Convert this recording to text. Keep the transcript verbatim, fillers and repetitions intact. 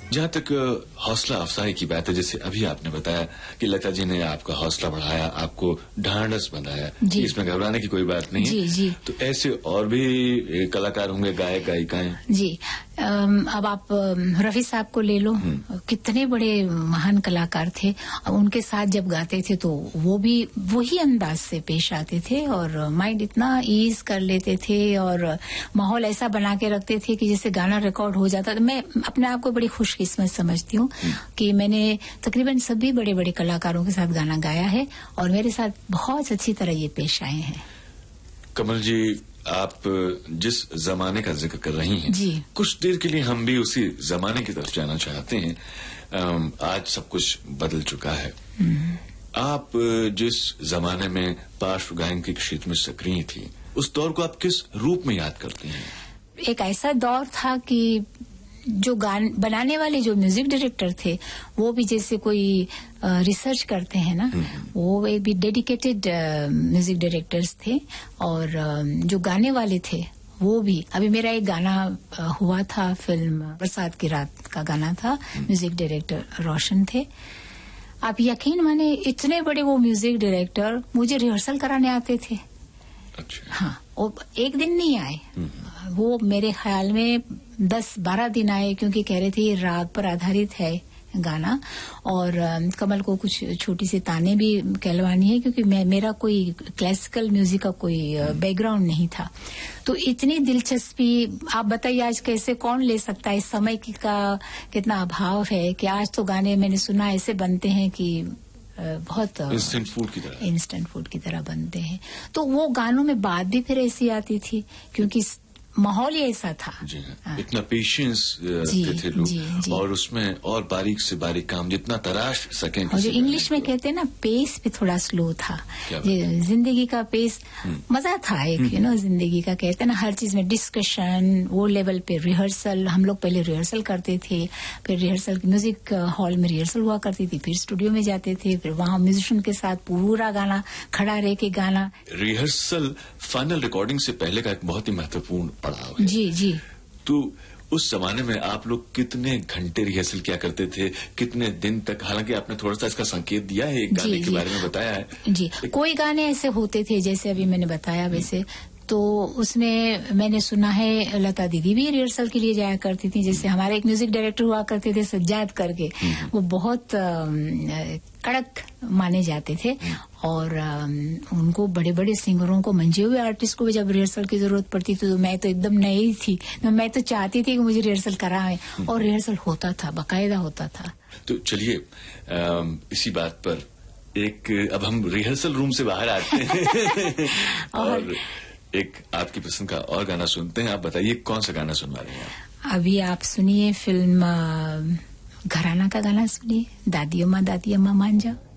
जहाँ तक हौसला अफजाई की बात है, जैसे अभी आपने बताया कि लता जी ने आपका हौसला बढ़ाया, आपको ढांढस बंधाया, इसमें घबराने की कोई बात नहीं है। जी जी। तो ऐसे और भी कलाकार होंगे, गायक गायिकाएं। जी, अब आप रफी साहब को ले लो, कितने बड़े महान कलाकार थे। उनके साथ जब गाते थे तो वो भी वही अंदाज से पेश आते थे और माइंड इतना ईज कर लेते थे और माहौल ऐसा बना के रखते थे कि जैसे गाना रिकॉर्ड हो जाता था। मैं अपने आप को बड़ी खुशकिस्मत समझती हूँ कि मैंने तकरीबन सभी बड़े बड़े कलाकारों के साथ गाना गाया है और मेरे साथ बहुत अच्छी तरह ये पेश आए हैं। कमल जी, आप जिस जमाने का जिक्र कर रही हैं, जी, कुछ देर के लिए हम भी उसी जमाने की तरफ जाना चाहते हैं। आज सब कुछ बदल चुका है। आप जिस जमाने में पार्श्व गायन के क्षेत्र में सक्रिय थी, उस दौर को आप किस रूप में याद करती हैं? एक ऐसा दौर था कि जो गान बनाने वाले जो म्यूजिक डायरेक्टर थे वो भी जैसे कोई रिसर्च करते हैं ना, वो भी डेडिकेटेड म्यूजिक डायरेक्टर्स थे और जो गाने वाले थे वो भी। अभी मेरा एक गाना हुआ था, फिल्म बरसात की रात का गाना था, म्यूजिक डायरेक्टर रोशन थे। आप यकीन माने इतने बड़े वो म्यूजिक डायरेक्टर मुझे रिहर्सल कराने आते थे। अच्छा। हाँ, वो एक दिन नहीं आए, वो मेरे ख्याल में दस बारह दिन आए, क्योंकि कह रहे थे ये राग पर आधारित है गाना और कमल को कुछ छोटी सी ताने भी कहलवानी है, क्योंकि मैं मेरा कोई क्लासिकल म्यूजिक का कोई बैकग्राउंड नहीं था। तो इतनी दिलचस्पी आप बताइए आज कैसे कौन ले सकता है। इस समय की का कितना अभाव है कि आज तो गाने मैंने सुना ऐसे बनते हैं कि बहुत इंस्टेंट फूड की तरह इंस्टेंट फूड की तरह बनते हैं। तो वो गानों में बात भी फिर ऐसी आती थी क्योंकि माहौल ही ऐसा था। जी हाँ। इतना पेशेंस थे लोग और उसमें और बारीक से बारीक काम जितना तराश सकें। और जो इंग्लिश में कहते हैं ना, पेस भी थोड़ा स्लो था। जिंदगी का पेस मजा था एक, यू नो, जिंदगी का कहते हैं ना, हर चीज में डिस्कशन, वो लेवल पे रिहर्सल। हम लोग पहले रिहर्सल करते थे, फिर रिहर्सल म्यूजिक हॉल में रिहर्सल हुआ करती थी, फिर स्टूडियो में जाते थे, फिर वहाँ म्यूजिशियन के साथ पूरा गाना खड़ा रह के गाना। रिहर्सल फाइनल रिकॉर्डिंग से पहले का एक बहुत ही महत्वपूर्ण पड़ाव है। जी जी। तो उस जमाने में आप लोग कितने घंटे रिहर्सल किया करते थे, कितने दिन तक? हालांकि आपने थोड़ा सा इसका संकेत दिया है, एक गाने के बारे में बताया है। जी, कोई गाने ऐसे होते थे जैसे अभी मैंने बताया, वैसे तो उसमें मैंने सुना है लता दीदी भी रिहर्सल के लिए जाया करती थी। जैसे हमारे एक म्यूजिक डायरेक्टर हुआ करते थे सज्जाद करके, वो बहुत कड़क माने जाते थे और उनको बड़े बड़े सिंगरों को, मंजे हुए आर्टिस्ट को भी जब रिहर्सल की जरूरत पड़ती थी तो मैं तो एकदम नई थी, मैं तो चाहती थी कि मुझे रिहर्सल कराएं और रिहर्सल होता था, बाकायदा होता था। तो चलिए इसी बात पर एक अब हम रिहर्सल रूम से बाहर आते हैं और एक आपकी पसंद का और गाना सुनते हैं। आप बताइए कौन सा गाना सुनवा रहे हैं? अभी आप सुनिए फिल्म घराना का गाना सुनिए, दादी अम्मा दादी अम्मा मान जाओ।